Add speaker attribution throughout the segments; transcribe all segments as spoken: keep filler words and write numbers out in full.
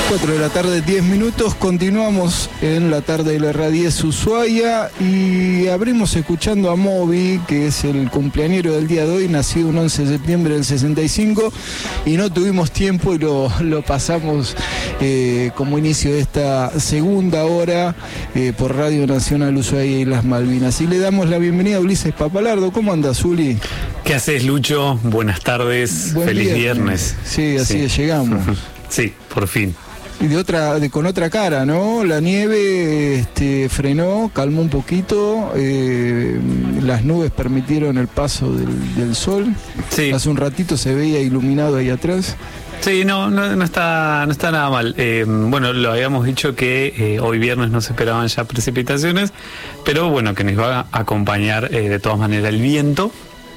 Speaker 1: cuatro de la tarde, diez minutos, continuamos en la tarde de la R A diez Ushuaia y abrimos escuchando a Moby, que es el cumpleañero del día de hoy, nacido un once de septiembre del sesenta y cinco, y no tuvimos tiempo y lo, lo pasamos eh, como inicio de esta segunda hora eh, por Radio Nacional Ushuaia y las Malvinas. Y le damos la bienvenida a Ulises Papalardo. ¿Cómo andas, Uli?
Speaker 2: ¿Qué haces, Lucho? Buenas tardes, Buen feliz viernes.
Speaker 1: viernes. Sí, así sí. es, llegamos.
Speaker 2: Sí, por fin.
Speaker 1: Y de otra, de, con otra cara, ¿no? La nieve este, frenó, calmó un poquito, eh, las nubes permitieron el paso del, del sol.
Speaker 2: Sí.
Speaker 1: Hace un ratito se veía iluminado ahí atrás.
Speaker 2: Sí, no, no, no está, no está nada mal. Eh, bueno, lo habíamos dicho que eh, hoy viernes no se esperaban ya precipitaciones, pero bueno, que nos va a acompañar eh, de todas maneras el viento.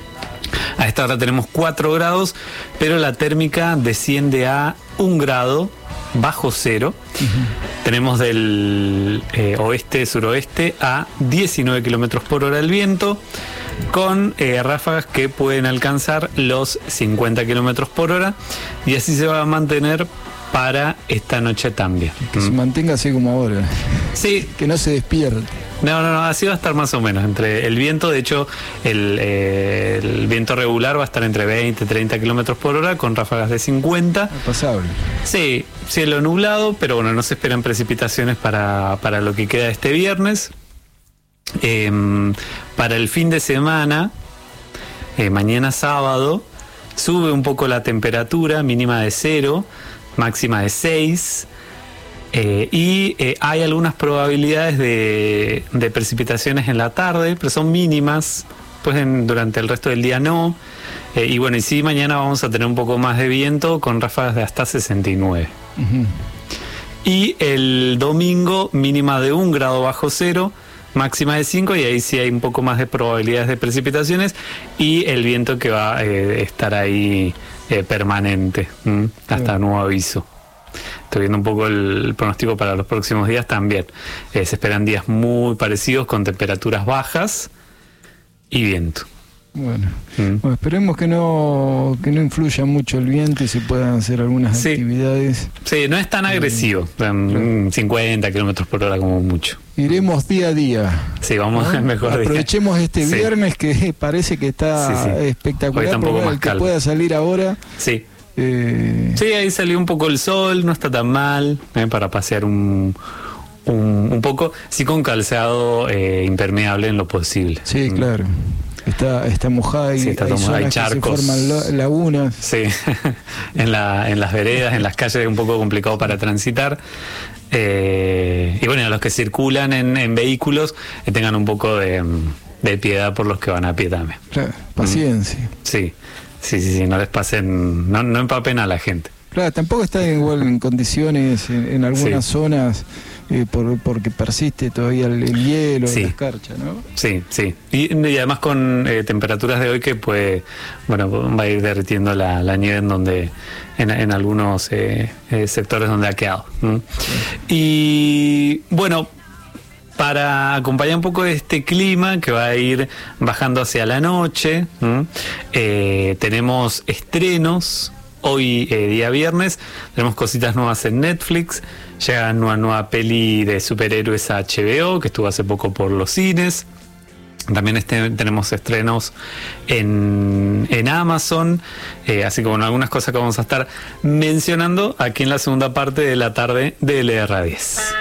Speaker 2: A esta hora tenemos cuatro grados, pero la térmica desciende a un grado bajo cero. Uh-huh. Tenemos del eh, oeste-suroeste a diecinueve kilómetros por hora el viento, con eh, ráfagas que pueden alcanzar los cincuenta kilómetros por hora, y así se va a mantener para esta noche también.
Speaker 1: Que mm. se mantenga así como ahora.
Speaker 2: Sí.
Speaker 1: Que no se despierte.
Speaker 2: No, no, no, así va a estar más o menos. Entre el viento, de hecho, el, eh, el viento regular va a estar entre veinte, treinta kilómetros por hora, con ráfagas de cincuenta.
Speaker 1: Pasable.
Speaker 2: Sí, cielo nublado, pero bueno, no se esperan precipitaciones para, para lo que queda este viernes. Eh, para el fin de semana, eh, mañana sábado, sube un poco la temperatura, mínima de cero, máxima de seis. Eh, y eh, hay algunas probabilidades de, de precipitaciones en la tarde, pero son mínimas, pues en, durante el resto del día no. Eh, y bueno, y sí, mañana vamos a tener un poco más de viento con ráfagas de hasta sesenta y nueve. Uh-huh. Y el domingo, mínima de un grado bajo cero, máxima de cinco, y ahí sí hay un poco más de probabilidades de precipitaciones, y el viento que va a eh, estar ahí eh, permanente, ¿m? hasta uh-huh. nuevo aviso. Estoy viendo un poco el pronóstico para los próximos días también. Eh, se esperan días muy parecidos con temperaturas bajas y viento.
Speaker 1: Bueno, mm. bueno esperemos que no que no influya mucho el viento y se puedan hacer algunas sí. actividades.
Speaker 2: Sí, no es tan agresivo, eh, claro. cincuenta kilómetros por hora como mucho.
Speaker 1: Iremos día a día.
Speaker 2: Sí, vamos ¿no? al mejor día.
Speaker 1: Aprovechemos este sí. viernes que parece que está sí, sí. espectacular.
Speaker 2: Un poco más
Speaker 1: el que
Speaker 2: calma.
Speaker 1: pueda salir ahora.
Speaker 2: Sí. Eh... Sí, ahí salió un poco el sol, no está tan mal, eh, para pasear un, un, un poco, sí, con calzado eh, impermeable en lo posible.
Speaker 1: Sí, mm. claro. Está, está mojada y
Speaker 2: sí, está
Speaker 1: hay,
Speaker 2: tomada,
Speaker 1: zonas
Speaker 2: hay charcos.
Speaker 1: Que se forman la, lagunas.
Speaker 2: Sí, en, la, en las veredas, en las calles es un poco complicado para transitar. Eh, y bueno, a los que circulan en, en vehículos, eh, tengan un poco de, de piedad por los que van a pie también.
Speaker 1: Claro, paciencia.
Speaker 2: Mm. Sí. Sí, sí, sí, no les pasen, no, no empapen a la gente.
Speaker 1: Claro, tampoco está igual en condiciones en, en algunas sí. zonas, eh, por, porque persiste todavía el, el hielo, sí. la escarcha, ¿no?
Speaker 2: Sí, sí. Y, y además con eh, temperaturas de hoy que pues, bueno, va a ir derritiendo la, la nieve en donde, en, en algunos eh, eh, sectores donde ha quedado. ¿Mm? Sí. Y bueno, para acompañar un poco de este clima que va a ir bajando hacia la noche, eh, tenemos estrenos. Hoy, eh, día viernes, tenemos cositas nuevas en Netflix. Llega una nueva peli de superhéroes a H B O, que estuvo hace poco por los cines. También este, tenemos estrenos en, en Amazon, eh, así como algunas cosas que vamos a estar mencionando aquí en la segunda parte de la tarde de L R A diez.